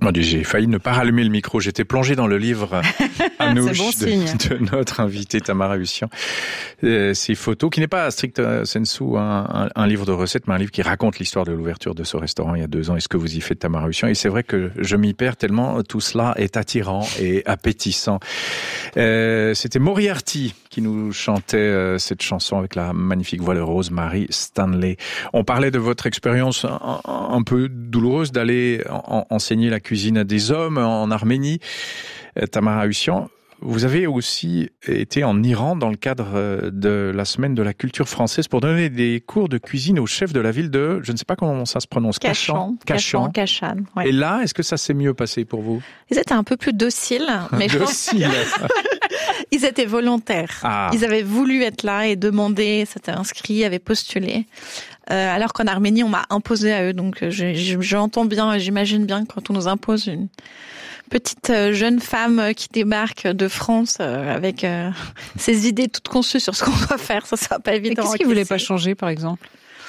Mon Dieu, j'ai failli ne pas rallumer le micro. J'étais plongé dans le livre Anouche bon de notre invitée Tamara Hussian. Ces photos, qui n'est pas strict sensu un livre de recettes, mais un livre qui raconte l'histoire de l'ouverture de ce restaurant il y a 2 ans et ce que vous y faites, Tamara Hussian. Et c'est vrai que je m'y perds tellement tout cela est attirant et appétissant. C'était Moriarty qui nous chantait cette chanson avec la magnifique voix de Rosemary Stanley. On parlait de votre expérience un peu douloureuse d'aller enseigner la cuisine à des hommes en Arménie. Tamara Hussian, vous avez aussi été en Iran dans le cadre de la semaine de la culture française pour donner des cours de cuisine au chef de la ville de, je ne sais pas comment ça se prononce, Kashan. Ouais. Et là, est-ce que ça s'est mieux passé pour vous? Ils étaient un peu plus dociles, mais Dociles. ils étaient volontaires. Ah. Ils avaient voulu être là et demander, s'étaient inscrits, avaient postulé. Alors qu'en Arménie, on m'a imposé à eux. Donc, j'entends bien, j'imagine bien quand on nous impose une petite jeune femme qui débarque de France avec ses idées toutes conçues sur ce qu'on doit faire. Ça sera pas évident. Mais qu'est-ce qu'ils voulaient pas changer, par exemple?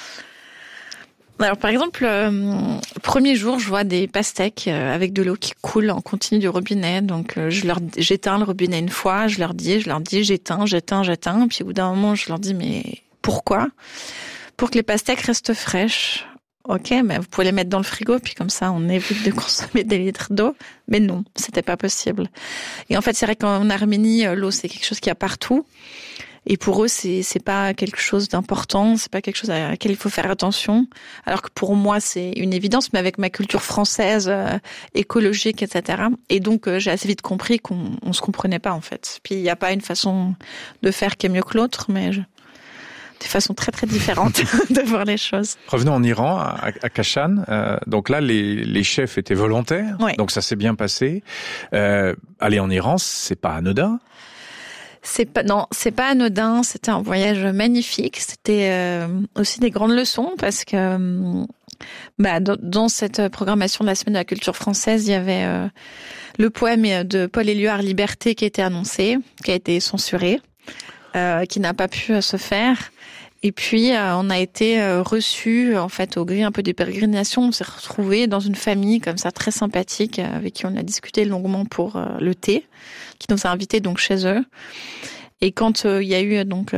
Alors, par exemple, premier jour, je vois des pastèques avec de l'eau qui coule en continu du robinet. Donc, j'éteins le robinet une fois, je leur dis, j'éteins. Puis, au bout d'un moment, je leur dis, mais pourquoi? Pour que les pastèques restent fraîches. Ok, mais vous pouvez les mettre dans le frigo, puis comme ça, on évite de consommer des litres d'eau. Mais non, c'était pas possible. Et en fait, c'est vrai qu'en Arménie, l'eau, c'est quelque chose qu'il y a partout. Et pour eux, c'est pas quelque chose d'important, c'est pas quelque chose à laquelle il faut faire attention. Alors que pour moi, c'est une évidence, mais avec ma culture française, écologique, etc. Et donc, j'ai assez vite compris qu'on se comprenait pas, en fait. Puis, il n'y a pas une façon de faire qui est mieux que l'autre, mais des façons très très différentes de voir les choses. Revenons en Iran, à Kashan. Donc là, les chefs étaient volontaires, ouais. Donc ça s'est bien passé. Aller en Iran, c'est pas anodin. C'est pas anodin. C'était un voyage magnifique. C'était aussi des grandes leçons parce que dans cette programmation de la semaine de la culture française, il y avait le poème de Paul Éluard, Liberté, qui a été annoncé, qui a été censuré, qui n'a pas pu se faire. Et puis, on a été reçus, en fait, au gré un peu des pérégrinations. On s'est retrouvés dans une famille comme ça, très sympathique, avec qui on a discuté longuement pour le thé, qui nous a invités donc chez eux. Et quand il y a eu donc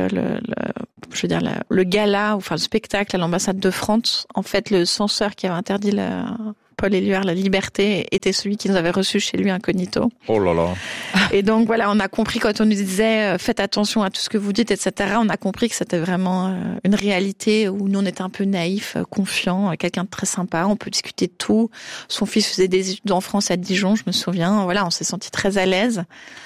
le gala, enfin le spectacle à l'ambassade de France, en fait, le censeur qui avait interdit Paul Éluard, la liberté, était celui qui nous avait reçus chez lui incognito. Oh là là. Et donc voilà, on a compris quand on nous disait faites attention à tout ce que vous dites, etc. On a compris que c'était vraiment une réalité où nous on était un peu naïfs, confiants, quelqu'un de très sympa, on peut discuter de tout. Son fils faisait des études en France à Dijon, je me souviens. Voilà, on s'est sentis très à l'aise.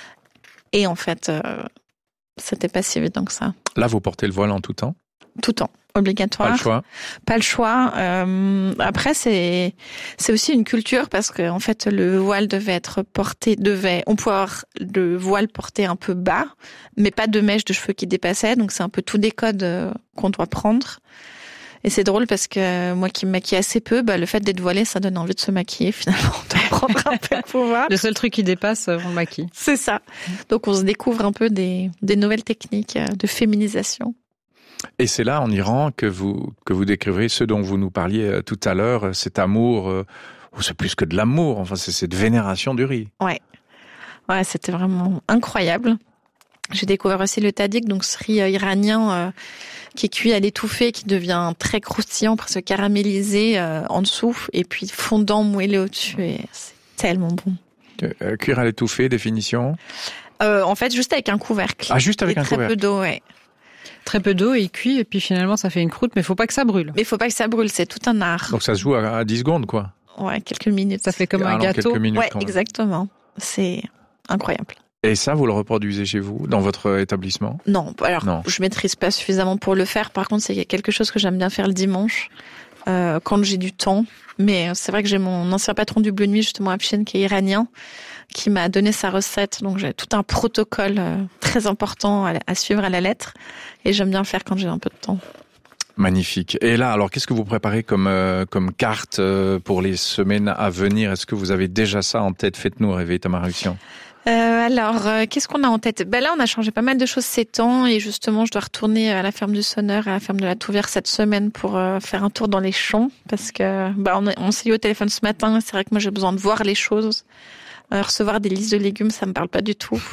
Et en fait, c'était pas si évident que ça. Là, vous portez le voile en tout temps? Tout temps. Obligatoire. Pas le choix. Après, c'est aussi une culture parce que en fait, le voile devait être porté, on pouvait avoir le voile porté un peu bas, mais pas de mèche de cheveux qui dépassait. Donc c'est un peu tous des codes qu'on doit prendre. Et c'est drôle parce que moi qui me maquille assez peu, le fait d'être voilée, ça donne envie de se maquiller finalement, de prendre un peu de pouvoir. Le seul truc qui dépasse, on le maquille. C'est ça. Donc on se découvre un peu des nouvelles techniques de féminisation. Et c'est là, en Iran, que vous décrivez ce dont vous nous parliez tout à l'heure, cet amour, c'est plus que de l'amour, enfin c'est cette vénération du riz. Ouais, c'était vraiment incroyable. J'ai découvert aussi le tahdig, donc ce riz iranien qui est cuit à l'étouffée, qui devient très croustillant, presque caramélisé en dessous, et puis fondant, moelleux au-dessus, et c'est tellement bon. Cuire à l'étouffée, définition? En fait, juste avec un couvercle. Ah, juste avec un couvercle. Très peu d'eau, ouais. Très peu d'eau, il cuit, et puis finalement ça fait une croûte, mais il faut pas que ça brûle. Mais il faut pas que ça brûle, c'est tout un art. Donc ça se joue à 10 secondes, quoi. Ouais, quelques minutes. Ça fait comme un gâteau. Quelques minutes, ouais, exactement. C'est incroyable. Et ça, vous le reproduisez chez vous, dans votre établissement? Non, alors je maîtrise pas suffisamment pour le faire. Par contre, c'est quelque chose que j'aime bien faire le dimanche, quand j'ai du temps. Mais c'est vrai que j'ai mon ancien patron du Bleu Nuit, justement, Afshin, qui est iranien, qui m'a donné sa recette. Donc j'ai tout un protocole très important à suivre à la lettre. Et j'aime bien le faire quand j'ai un peu de temps. Magnifique. Et là, alors, qu'est-ce que vous préparez comme carte pour les semaines à venir? Est-ce que vous avez déjà ça en tête? Faites-nous rêver, Tamara Hussian. Qu'est-ce qu'on a en tête? Là, on a changé pas mal de choses ces temps et justement, je dois retourner à la ferme du Sonneur, à la ferme de la Touvière cette semaine pour faire un tour dans les champs parce que on s'est eu au téléphone ce matin. C'est vrai que moi, j'ai besoin de voir les choses. Recevoir des listes de légumes, ça me parle pas du tout.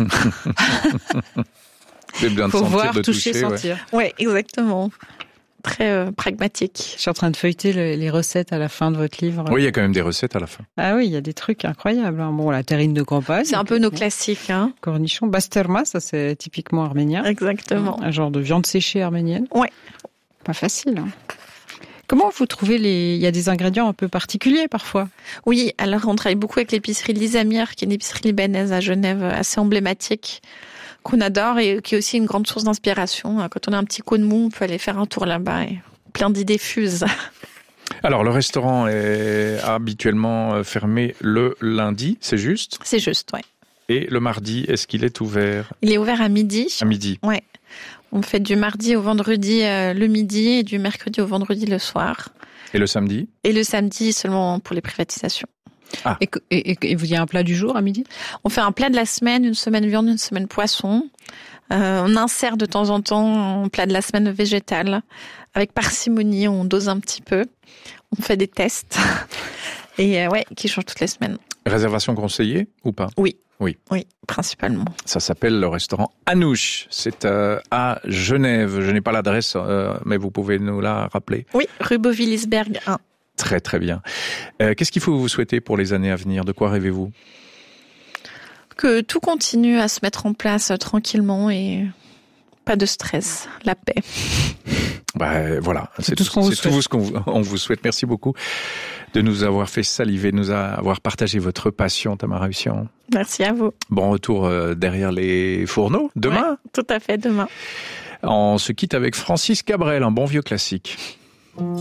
Faut voir, toucher, sentir. Ouais, exactement. Très pragmatique. Je suis en train de feuilleter les recettes à la fin de votre livre. Oui, il y a quand même des recettes à la fin. Ah oui, il y a des trucs incroyables. Bon, la terrine de campagne. C'est un peu nos classiques. Hein. Cornichons, basturma, ça c'est typiquement arménien. Exactement. Un genre de viande séchée arménienne. Ouais. Pas facile. Hein. Comment vous trouvez il y a des ingrédients un peu particuliers parfois? Oui, alors on travaille beaucoup avec l'épicerie Lisamir, qui est une épicerie libanaise à Genève assez emblématique, qu'on adore et qui est aussi une grande source d'inspiration. Quand on a un petit coup de mou, on peut aller faire un tour là-bas et plein d'idées fusent. Alors, le restaurant est habituellement fermé le lundi, c'est juste? C'est juste, ouais. Et le mardi, est-ce qu'il est ouvert? Il est ouvert à midi. À midi? Ouais. On fait du mardi au vendredi le midi et du mercredi au vendredi le soir. Et le samedi? Et le samedi seulement pour les privatisations. Ah. Et vous y a un plat du jour à midi? On fait un plat de la semaine, une semaine viande, une semaine poisson. On insère de temps en temps un plat de la semaine végétal. Avec parcimonie, on dose un petit peu. On fait des tests. Et qui changent toutes les semaines. Réservation conseillée ou pas? Oui. Oui, principalement. Ça s'appelle le restaurant Anouche. C'est à Genève. Je n'ai pas l'adresse, mais vous pouvez nous la rappeler. Oui, rue Beauvillisberg 1. Très, très bien. Qu'est-ce qu'il faut vous souhaiter pour les années à venir? De quoi rêvez-vous? Que tout continue à se mettre en place tranquillement et pas de stress, la paix. Voilà, c'est tout ce qu'on vous souhaite. Merci beaucoup de nous avoir fait saliver, de nous avoir partagé votre passion, Tamara Hussian. Merci à vous. Bon retour derrière les fourneaux, demain. Ouais, tout à fait, demain. On se quitte avec Francis Cabrel, un bon vieux classique.